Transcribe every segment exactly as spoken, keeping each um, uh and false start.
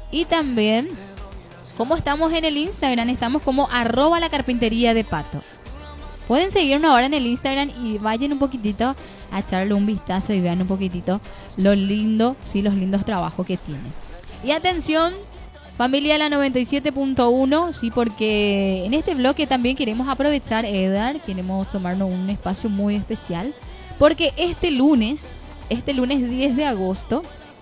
Y también, como estamos en el Instagram, estamos como arroba la carpintería de Pato. Pueden seguirnos ahora en el Instagram y vayan un poquitito a echarle un vistazo y vean un poquitito lo lindo, sí, los lindos trabajos que tiene. Y atención, familia de la noventa y siete punto uno, sí, porque en este bloque también queremos aprovechar, Edgar, queremos tomarnos un espacio muy especial, porque este lunes, este lunes diez de agosto,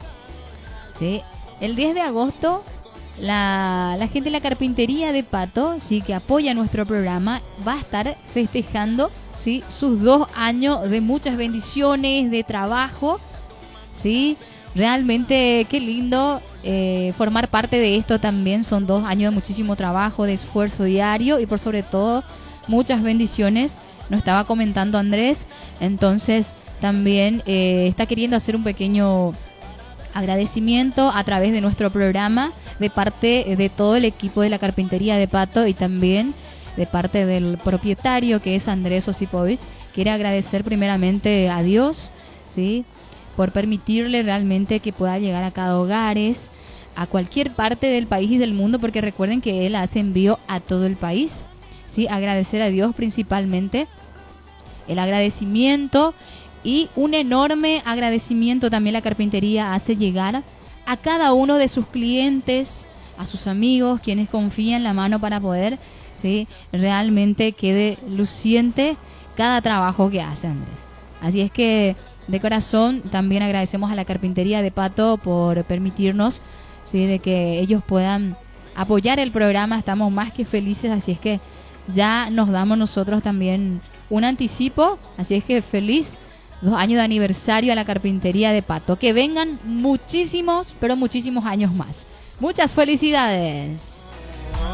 sí, el diez de agosto, La, la gente de la carpintería de Pato, sí, que apoya nuestro programa, va a estar festejando, sí, sus dos años de muchas bendiciones, de trabajo, sí. Realmente qué lindo eh, formar parte de esto también. Son dos años de muchísimo trabajo, de esfuerzo diario y por sobre todo muchas bendiciones. Nos estaba comentando Andrés, entonces también eh, está queriendo hacer un pequeño agradecimiento a través de nuestro programa, de parte de todo el equipo de la carpintería de Pato y también de parte del propietario, que es Andrés Osipovich. Quiere agradecer primeramente a Dios, ¿sí?, por permitirle realmente que pueda llegar a cada hogares, a cualquier parte del país y del mundo, porque recuerden que él hace envío a todo el país, ¿sí? Agradecer a Dios principalmente, el agradecimiento. Y un enorme agradecimiento también la carpintería hace llegar a cada uno de sus clientes, a sus amigos, quienes confían la mano para poder, ¿sí?, realmente quede luciente cada trabajo que hace Andrés. Así es que de corazón también agradecemos a la carpintería de Pato por permitirnos, ¿sí?, de que ellos puedan apoyar el programa. Estamos más que felices, así es que ya nos damos nosotros también un anticipo, así es que feliz dos años de aniversario a la carpintería de Pato. Que vengan muchísimos, pero muchísimos años más. Muchas felicidades.